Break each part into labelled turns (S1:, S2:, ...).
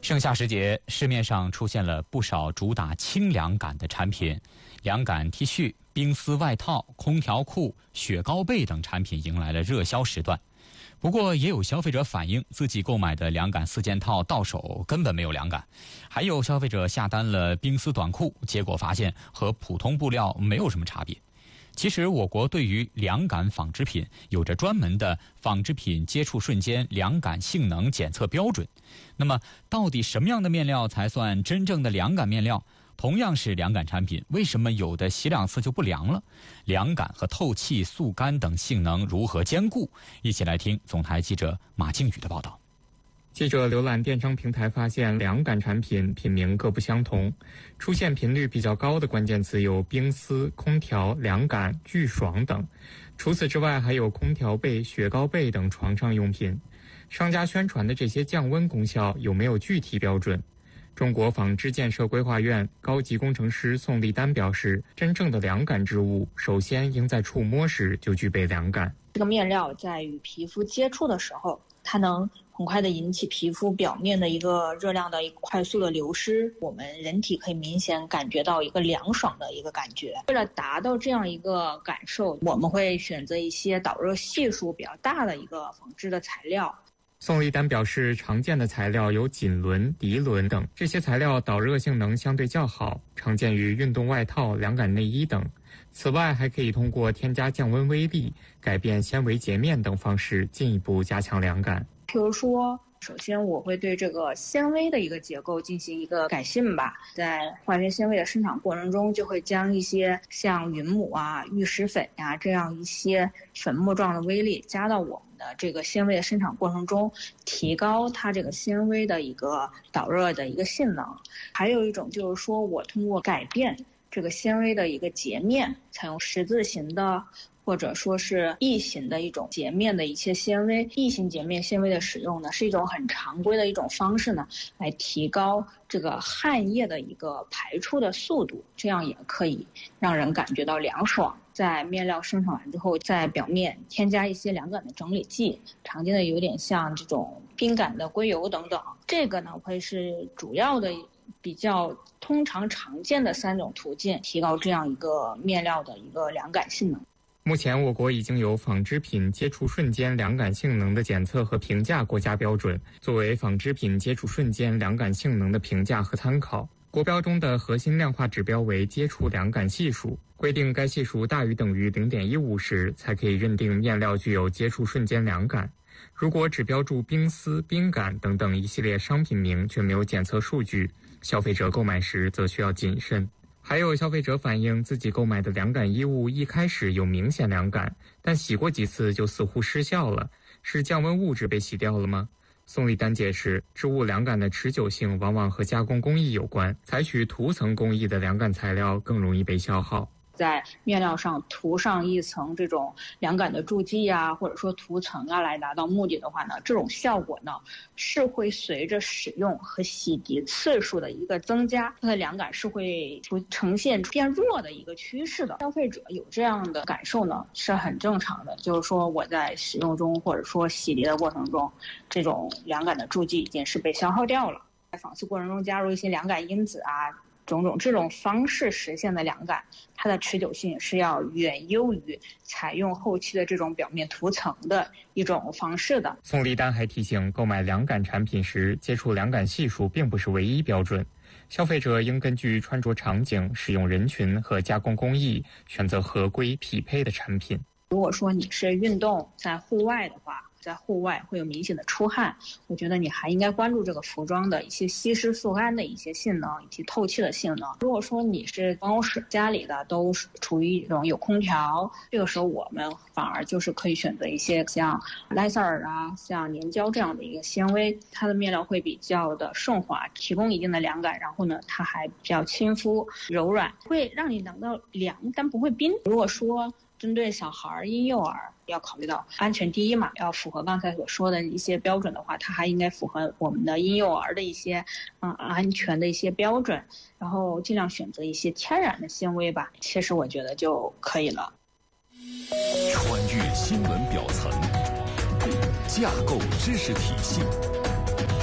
S1: 盛夏时节，市面上出现了不少主打轻凉感的产品，凉感 T 恤、冰丝外套、空调裤、雪糕被等产品迎来了热销时段。不过，也有消费者反映自己购买的凉感4件套到手根本没有凉感，还有消费者下单了冰丝短裤，结果发现和普通布料没有什么差别。其实，我国对于凉感纺织品有着专门的纺织品接触瞬间凉感性能检测标准。那么，到底什么样的面料才算真正的凉感面料？同样是凉感产品，为什么有的洗2次就不凉了？凉感和透气、速干等性能如何兼顾？一起来听总台记者马靖宇的报道。
S2: 记者浏览电商平台发现，凉感产品品名各不相同，出现频率比较高的关键词有冰丝、空调、凉感、巨爽等。除此之外，还有空调被、雪糕被等床上用品。商家宣传的这些降温功效有没有具体标准？中国纺织建设规划院高级工程师宋立丹表示，真正的凉感织物，首先应在触摸时就具备凉感。
S3: 这个面料在与皮肤接触的时候，它能很快的引起皮肤表面的一个热量的一个快速的流失，我们人体可以明显感觉到一个凉爽的一个感觉。为了达到这样一个感受，我们会选择一些导热系数比较大的一个纺织的材料。
S2: 宋立丹表示，常见的材料有锦纶、涤纶等，这些材料导热性能相对较好，常见于运动外套、凉感内衣等。此外，还可以通过添加降温微粒、改变纤维截面等方式进一步加强凉感。
S3: 比如说，首先我会对这个纤维的一个结构进行一个改进吧，在化学纤维的生产过程中，就会将一些像云母啊、玉石粉呀这样一些粉末状的微粒加到我们的这个纤维的生产过程中，提高它这个纤维的一个导热的一个性能。还有一种就是说，我通过改变这个纤维的一个截面，采用十字形的或者说是异形的一种截面的一些纤维，异形截面纤维的使用呢，是一种很常规的一种方式呢，来提高这个汗液的一个排出的速度，这样也可以让人感觉到凉爽。在面料生产完之后，在表面添加一些凉感的整理剂，常见的有点像这种冰感的硅油等等，这个呢会是主要的比较通常常见的3种途径，提高这样一个面料的一个凉感性能。
S2: 目前，我国已经有纺织品接触瞬间凉感性能的检测和评价国家标准，作为纺织品接触瞬间凉感性能的评价和参考。国标中的核心量化指标为接触凉感系数，规定该系数大于等于 0.15 时，才可以认定面料具有接触瞬间凉感。如果只标注冰丝、冰感等等一系列商品名，却没有检测数据，消费者购买时则需要谨慎。还有消费者反映，自己购买的凉感衣物一开始有明显凉感，但洗过几次就似乎失效了，是降温物质被洗掉了吗？宋立丹解释，织物凉感的持久性往往和加工工艺有关，采取涂层工艺的凉感材料更容易被消耗。
S3: 在面料上涂上一层这种凉感的助剂啊，或者说涂层啊，来达到目的的话呢，这种效果呢是会随着使用和洗涤次数的一个增加，它的凉感是会呈现变弱的一个趋势的。消费者有这样的感受呢是很正常的，就是说我在使用中或者说洗涤的过程中，这种凉感的助剂已经是被消耗掉了。在纺织过程中加入一些凉感因子啊，种种这种方式实现的凉感，它的持久性是要远优于采用后期的这种表面涂层的一种方式的。
S2: 宋立丹还提醒，购买凉感产品时，接触凉感系数并不是唯一标准，消费者应根据穿着场景、使用人群和加工工艺，选择合规匹配的产品。
S3: 如果说你是运动在户外的话，在户外会有明显的出汗，我觉得你还应该关注这个服装的一些吸湿速干的一些性能以及透气的性能。如果说你是办公室家里的都处于一种有空调，这个时候我们反而就是可以选择一些像莱塞尔啊、像粘胶这样的一个纤维，它的面料会比较的顺滑，提供一定的凉感，然后呢它还比较亲肤柔软，会让你感到凉但不会冰。如果说针对小孩、婴幼儿，要考虑到安全第一嘛，要符合刚才所说的一些标准的话，它还应该符合我们的婴幼儿的一些安全的一些标准，然后尽量选择一些天然的纤维吧，其实我觉得就可以了。
S4: 穿越新闻表层，架构知识体系，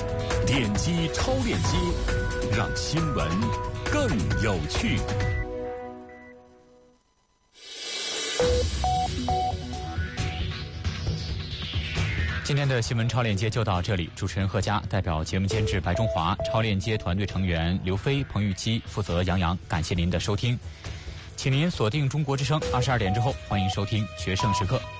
S4: 点击超链接，让新闻更有趣。
S1: 今天的新闻超链接就到这里，主持人贺佳，代表节目监制白中华，超链接团队成员刘飞、彭玉基，负责杨洋，感谢您的收听，请您锁定中国之声，22点之后欢迎收听《决胜时刻》。